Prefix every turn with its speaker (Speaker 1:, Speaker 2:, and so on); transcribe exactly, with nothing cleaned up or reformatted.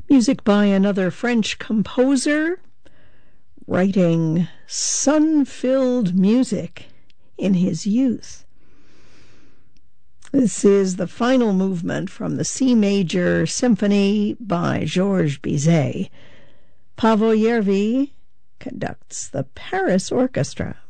Speaker 1: Music by another French composer, writing sun-filled music in his youth. This is the final movement from the C major symphony by Georges Bizet. Paavo Järvi conducts the Paris Orchestra.